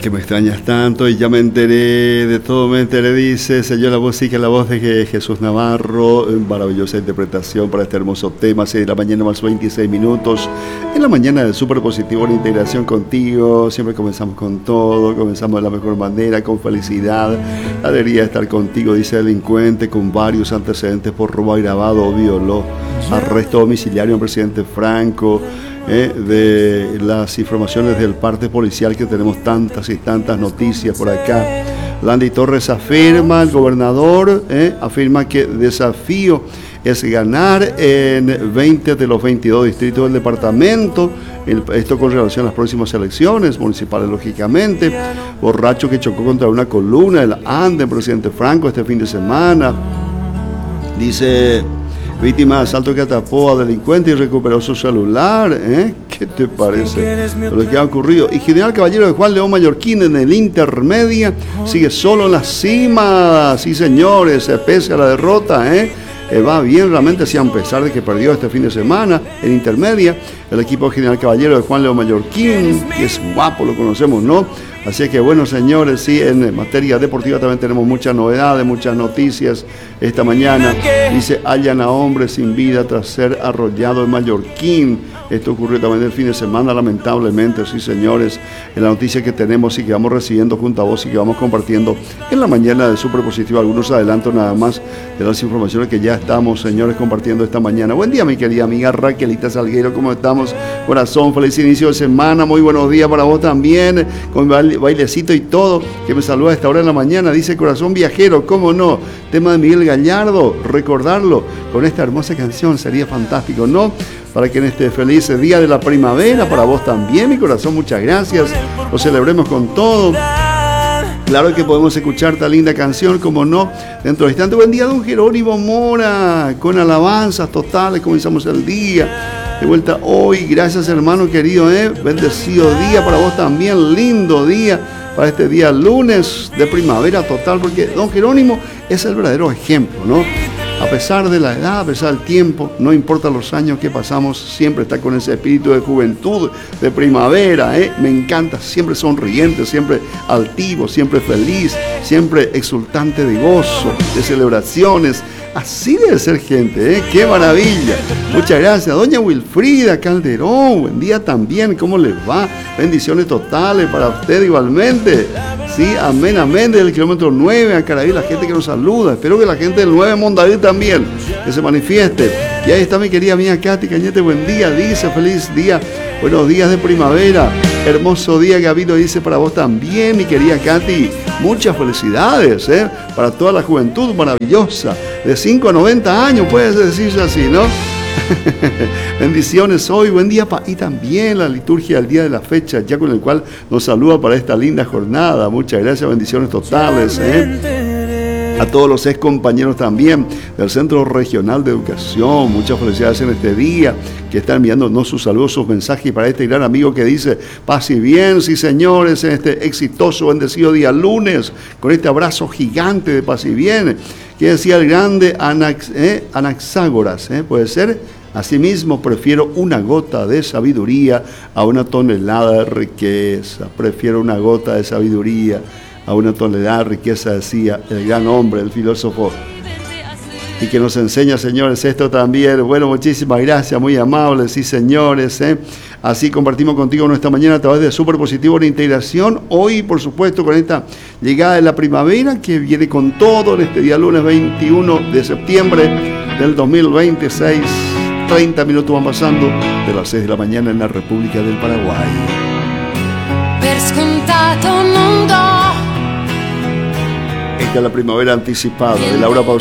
que me extrañas tanto y ya me enteré de todo, dice, se oyó la voz, sí que la voz de Jesús Navarro, maravillosa interpretación para este hermoso tema, 6 de la mañana más 26 minutos, en la mañana de Súper Positivo en integración contigo, siempre comenzamos con todo, comenzamos de la mejor manera, con felicidad, la alegría de estar contigo, dice delincuente, con varios antecedentes por robo agravado, violó, arresto domiciliario en presidente Franco, de las informaciones del parte policial que tenemos tantas y tantas noticias por acá. Landy Torres afirma, el gobernador afirma que el desafío es ganar en 20 de los 22 distritos del departamento, esto con relación a las próximas elecciones municipales, lógicamente. Borracho que chocó contra una columna del Ande, presidente Franco, este fin de semana. Dice: víctima de asalto que atrapó a delincuente y recuperó su celular. ¿Qué te parece lo que ha ocurrido? Y General Caballero de Juan León Mallorquín en el Intermedia sigue solo en la cima. Sí, señores, pese a la derrota, va bien realmente, sí, a pesar de que perdió este fin de semana en Intermedia. El equipo General Caballero de Juan León Mallorquín, que es guapo, lo conocemos, ¿no? Así que bueno, señores, sí, en materia deportiva también tenemos muchas novedades, muchas noticias esta mañana. Dice: hallan a hombre sin vida tras ser arrollado en Mallorquín. Esto ocurrió también el fin de semana, lamentablemente, sí, señores. En la noticia que tenemos y que vamos recibiendo junto a vos y que vamos compartiendo en la mañana de Súper Positivo, algunos adelantos nada más de las informaciones que ya estamos, señores, compartiendo esta mañana. Buen día, mi querida amiga Raquelita Salguero, ¿cómo estamos? Corazón, feliz inicio de semana, muy buenos días para vos también, con bailecito y todo, que me saluda a esta hora de la mañana. Dice: corazón viajero, ¿cómo no? Tema de Miguel Gallardo, recordarlo con esta hermosa canción sería fantástico, ¿no? Para que en este feliz día de la primavera, para vos también, mi corazón, muchas gracias, lo celebremos con todo. Claro que podemos escuchar esta linda canción, como no, dentro de instante. Buen día, don Jerónimo Mora, con alabanzas totales, comenzamos el día de vuelta hoy. Gracias, hermano querido, bendecido día para vos también, lindo día para este día lunes de primavera total, porque don Jerónimo es el verdadero ejemplo, ¿no? A pesar de la edad, a pesar del tiempo, no importa los años que pasamos, siempre está con ese espíritu de juventud, de primavera, me encanta, siempre sonriente, siempre altivo, siempre feliz, siempre exultante de gozo, de celebraciones. Así debe ser gente, qué maravilla. Muchas gracias, doña Wilfrida Calderón, buen día también, ¿cómo les va? Bendiciones totales para usted igualmente. Sí, amén, amén, desde el kilómetro 9 a Caraví, la gente que nos saluda. Espero que la gente del 9 Mondaví también, que se manifieste. Y ahí está mi querida amiga Katy Cañete, buen día, dice, feliz día, buenos días de primavera, hermoso día que ha habido, dice, para vos también, mi querida Katy. Muchas felicidades, para toda la juventud maravillosa, de 5 a 90 años, puede decirse así, ¿no? Bendiciones hoy, buen día y también la liturgia del día de la fecha, ya con el cual nos saluda para esta linda jornada. Muchas gracias, bendiciones totales, a todos los ex compañeros también del Centro Regional de Educación, muchas felicidades en este día, que están enviándonos sus saludos, sus mensajes, y para este gran amigo que dice: paz y bien, sí señores, en este exitoso, bendecido día lunes, con este abrazo gigante de paz y bien, que decía el grande Anaxágoras, puede ser. Asimismo, prefiero una gota de sabiduría a una tonelada de riqueza. Prefiero una gota de sabiduría a una tonelada de riqueza, decía el gran hombre, el filósofo. Y que nos enseña, señores, esto también. Bueno, muchísimas gracias, muy amables, sí, señores. Así compartimos contigo nuestra mañana a través de Súper Positivo en integración. Hoy, por supuesto, con esta llegada de la primavera que viene con todo en este día lunes 21 de septiembre del 2026. 30 minutos van pasando de las 6 de la mañana en la República del Paraguay. Per scontato non do. Esta es la primavera anticipada de Laura Pausini.